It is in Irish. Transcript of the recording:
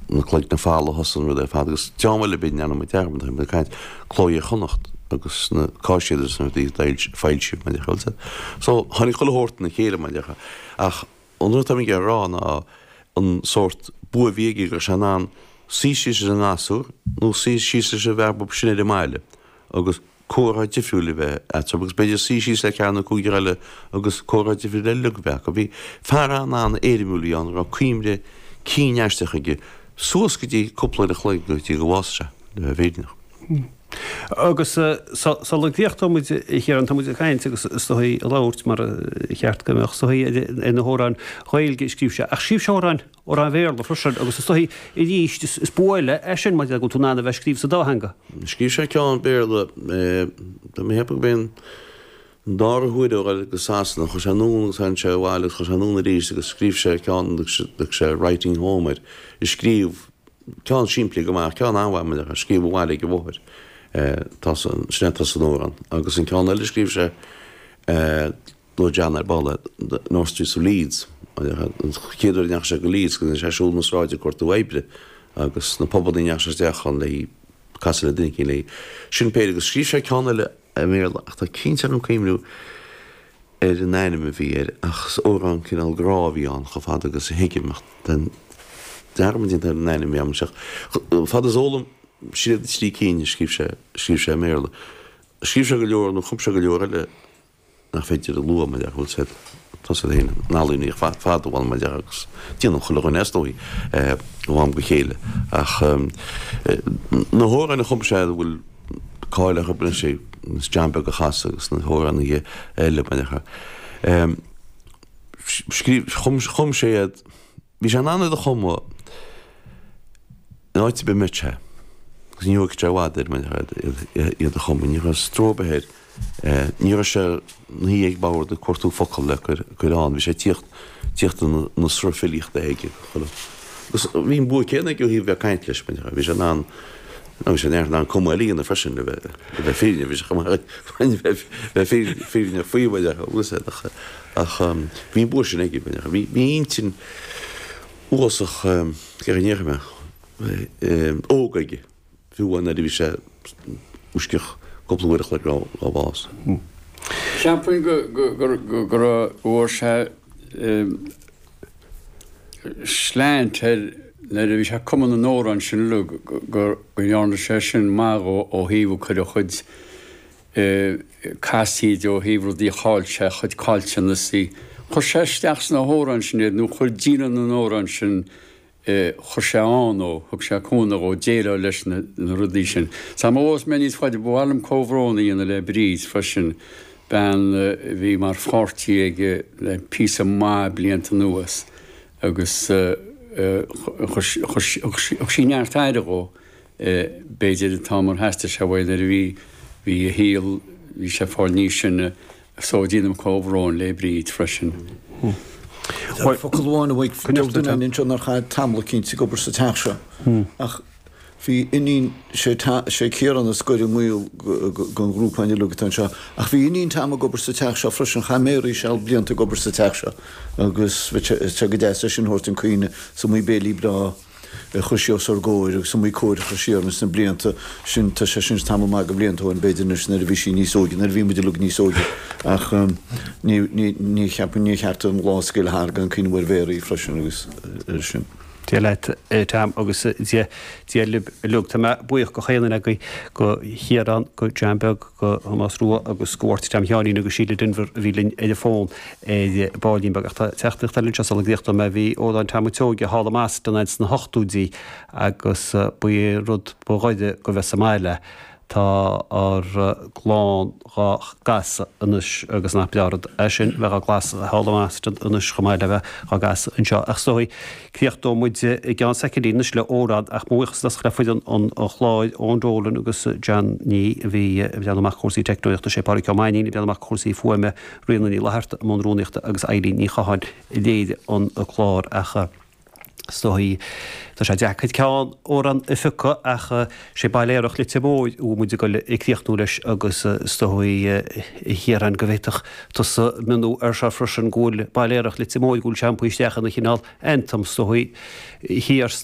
na chluig na fála hosan ru fá agus teamhfuil bin anam dearmad na caiint chlóí chonacht agus na cáisiidir san dí feilisiú me chuilsa. So tháinig chuil hórta na chéile me decha ach anú tá mé rán an sort buhhéigi gur se ná síisi an asú nó síisi se bhar bu sinna de meile agus córáid difriúla bheith agus beidir síisi le ceanna cúigeile agus córáid difriú le lugbeh go bhí fear an ná 1 milliún ra cuimre cíneaisteige suas go dtí cúpla a chluig gotí go bháiste le bhéidirnach. Agus le ggéochtmuid chéar an tamid a chaint agus stoí láirt mar cheart goach stoí ina hórán chailge scríbse. Ach scríb seórán ó an bhéir le frusad agus stoí i ríist is bóile sin mai go túnána bheith scríb sa dáhanga. Scríb sé ceán béle mé heb ben dáhuiide agus sána chu sé nún san se bhile chu sé núna ríist agus scríb sé ceán sé writing homeid is scríb ceán siimplí go mar ceán anhhaime a scríb bhile go bhir. Snet as an óran. Agus an ceán eile scríb sé nó Jan balle North Street of Leeds. Chéidir neach sé go Leeds gon sé siúl nasráide cuat Weibre agus na pobl neach sé dechan le casile dinci le. Sin péidir agus scríb sé ceán eile mé ach tá cínte an céimú an naine bhí ach óran cin al gráhí an go fad agus hiigeach den dermid an naine mé am seach. Fad is ólam siad tí cíine scríb sé méle. Scríb sé go leor nó chum se go leor eile nach féidir a lua me bhfuil sé tá sé héine nálíí fáhil me agus tíanam chuile go nestóí bhám go chéile ach na hóranna chum sé bhfuil cáile go brin sé jambe go chas agus na hóranna eile mecha. Chum sé bhí sé anna a chumá náiti be mitse. Gus níor go teháidir me iad a chumin ní stróbehéir ní se ní ag báir de cuatú focail le chuir an bhí sé tíocht na srofilíocht aige chuile. Gus bhín bu céna go hí bheith caiint leis me bhí sé ná sé neir ná cumáíon na freisin le bheith féine bhí bheith féine faohile úsa ach bhín bu sin aige bhí intin úsach cearnéir me ógaige. Fiúhain bhí sé úsceach goplaúireach le á bás. Seampain gur bhór sé sláinte le bhí sé cuman an óran sin lu gur dhearna sé sin má ó híomh chuir a chud casíid ó híomhdí cháilte chud cáilte na sí. Chir sé steach na hóran sin nó chuir dína an óran sin chur sé an ó thug sé cúna ó déile leis na rudí sin. Tá mós meníos chuide bhlam cóhrónaí ina le bríd freisin ben bhí mar fortí ige le pí má blianta nuas agus sí neartáide ó béidir támar heasta se bhfuil ar bhí a híal hí sé fáil níos sin sódíanam cóhrón le bríd freisin. Focailháin bhaid fiúna in nach chaid tamla cinnta gobar sa teachse. Ach bhí inín sé céan na scoir múil gon grúpaine lugatán seo. Ach bhí inín tam gobar sa teachse freisin chaméirí se blianta gobar sa teachse. Agus te go déasta sin thuirtain cuoine sa mí bélí bra chuisios ar ggóir agus sa mí cóir chuisiarnas na blianta sin tá sé sin tam má go bliantaáin beidirnas na bhí sin níos ógin, na bhí muidir lu níos ógin. Ach ní cheappa ní cheartta an gláscéil hágan cín bhar bhéirí freisin agus sin. Tí leit tam agus lug tá buoch go chéanana go hiaran go Jamberg go Thomas Rua agus scóirt tam cheáí agus síle dunver bhílinn fón bálínbeg teachta linn sal gdíocht me bhí óláin tamtóige hála más don na 8údí agus bu rud bóáide go bheith sa máile. Tá ar glán gas inis agus na bearad sin bheith a glas hálamáiste inis chomáile bheith a gas anseo. Ach sóí críochtó muide i gceann secondínis le órad ach muochas le fuidan an chláid óndólan agus Jan ní bhí beanamach chósaí technoíochta sé páí ceáiní beanamach chósaí fuime rianaí leharta mróníochta agus éirí ní chaáin i léide an chlár acha. Stoí tá sé dechaid ceán ó an ificha ach sé bailléireach lite bóid ú muidir go icríochtú leis agus stoí hiaran go bhhéiteach tus minú ar se freisin gúil bailléireach lite móid gúil seampú isteachchan na chinál entam stoí híar